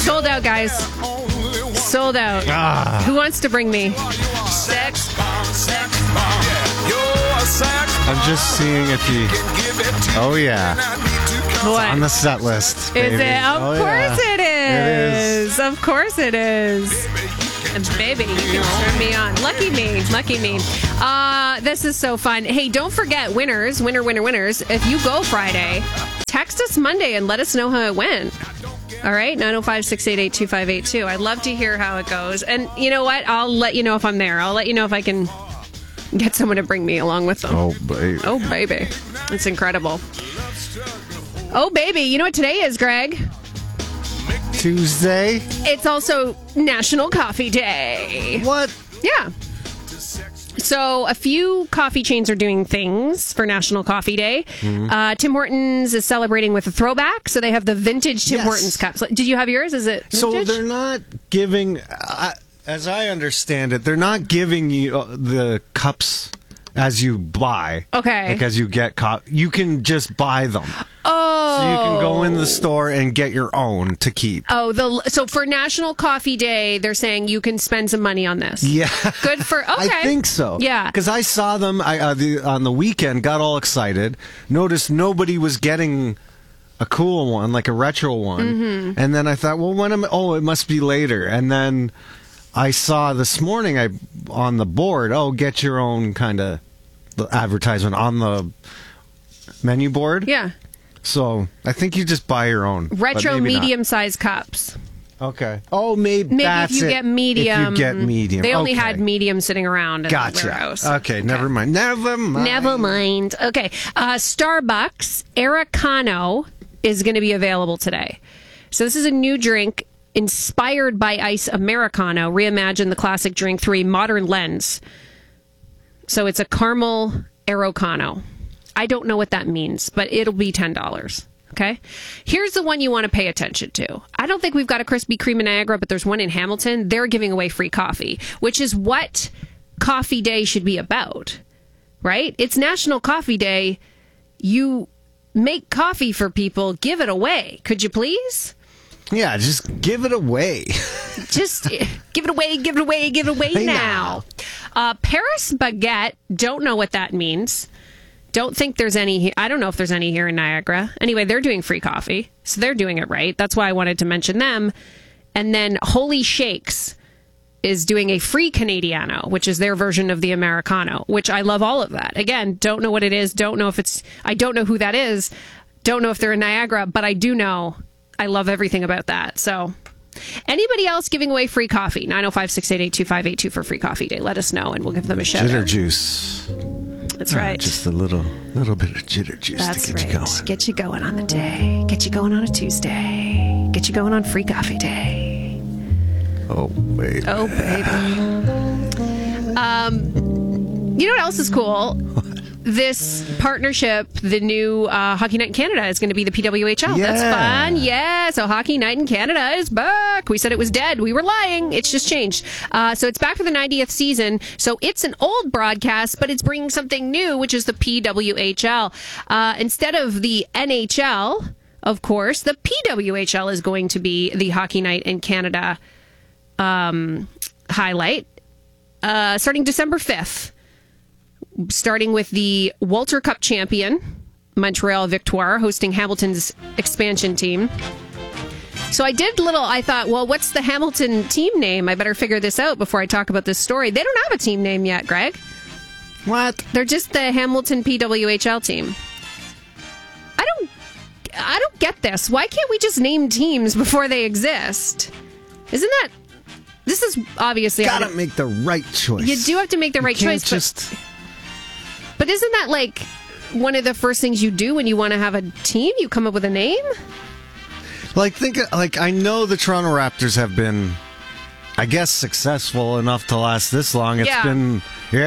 Sold out, guys. Sold out. Who wants to bring me? Sex. I'm just seeing if he... Oh, yeah. What? On the set list, baby. Is it? Of course it is. It is. Of course it is. And baby, you can turn me on. Lucky me. Lucky me. This is so fun. Hey, don't forget, winners. If you go Friday, text us Monday and let us know how it went. All right, 905-688-2582. I'd love to hear how it goes. And you know what? I'll let you know if I'm there. I'll let you know if I can get someone to bring me along with them. Oh, baby. Oh, baby. It's incredible. Oh, baby. You know what today is, Greg? Tuesday. It's also National Coffee Day. What? Yeah. So a few coffee chains are doing things for National Coffee Day. Mm-hmm. Tim Hortons is celebrating with a throwback. So they have the vintage Tim Hortons cups. Did you have yours? Is it vintage? So they're not giving, as I understand it, they're not giving you the cups as you buy. Okay. Like as you get you can just buy them. Oh. So you can go in the store and get your own to keep. Oh, so for National Coffee Day, they're saying you can spend some money on this. Yeah. Good for, okay. I think so. Yeah. Because I saw them on the weekend, got all excited, noticed nobody was getting a cool one, like a retro one. Mm-hmm. And then I thought, well, it must be later. And then I saw this morning on the board, get your own kind of advertisement on the menu board. Yeah. So I think you just buy your own. Retro medium-sized cups. Okay. Oh, maybe that's if you get medium. If you get medium. They only had medium sitting around in the warehouse. Okay, never mind. Never mind. Okay. Starbucks Americano is going to be available today. So this is a new drink inspired by Ice Americano. Reimagine the classic drink through a modern lens. So it's a caramel Americano. I don't know what that means, but it'll be $10. Okay? Here's the one you want to pay attention to. I don't think we've got a Krispy Kreme in Niagara, but there's one in Hamilton. They're giving away free coffee, which is what Coffee Day should be about, right? It's National Coffee Day. You make coffee for people. Give it away. Could you please? Yeah, just give it away. Just give it away now. Paris Baguette, don't know what that means. Don't think there's any. I don't know if there's any here in Niagara. Anyway, they're doing free coffee, so they're doing it right. That's why I wanted to mention them. And then Holy Shakes is doing a free Canadiano, which is their version of the Americano, which I love all of that. Again, don't know what it is. Don't know if it's. I don't know who that is. Don't know if they're in Niagara, but I do know I love everything about that. So anybody else giving away free coffee? 905-688-2582 for free coffee day. Let us know, and we'll give them a shout Jitter out. Juice. That's right. Just a little bit of jitter juice to get you going. Get you going on the day. Get you going on a Tuesday. Get you going on free coffee day. Oh, baby. Oh, baby. You know what else is cool? This partnership, the new Hockey Night in Canada is going to be the PWHL. Yeah. That's fun. Yeah. So Hockey Night in Canada is back. We said it was dead. We were lying. It's just changed. So it's back for the 90th season. So it's an old broadcast, but it's bringing something new, which is the PWHL. Instead of the NHL, of course, the PWHL is going to be the Hockey Night in Canada highlight starting December 5th. Starting with the Walter Cup champion, Montreal Victoire, hosting Hamilton's expansion team. So I thought, well, what's the Hamilton team name? I better figure this out before I talk about this story. They don't have a team name yet, Greg. What? They're just the Hamilton PWHL team. I don't get this. Why can't we just name teams before they exist? Isn't that... This is obviously... Gotta make the right choice. You do have to make the right choice, But isn't that like one of the first things you do when you want to have a team? You come up with a name? I know the Toronto Raptors have been, I guess, successful enough to last this long. It's been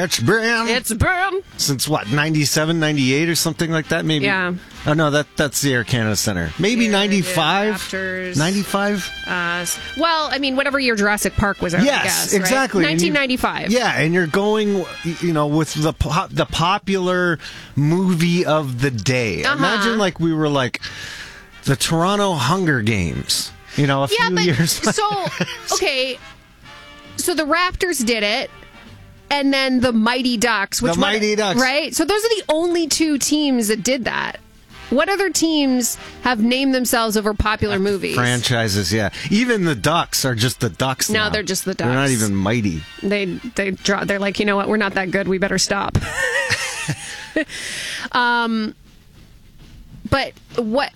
since what, 97, 98 or something like that, maybe? Yeah. Oh, no, that's the Air Canada Center. Maybe 95? Raptors. 95? Well, I mean, whatever year Jurassic Park was out, yes, I guess. exactly. Right? 1995. And you're going, with the popular movie of the day. Uh-huh. Imagine we were like the Toronto Hunger Games. a few years. So okay, so the Raptors did it. And then the Mighty Ducks. Mighty Ducks. Right? So those are the only two teams that did that. What other teams have named themselves over popular movies? Franchises, yeah. Even the Ducks are just the Ducks now. No, they're just the Ducks. They're not even mighty. They're like, you know what? We're not that good. We better stop. But what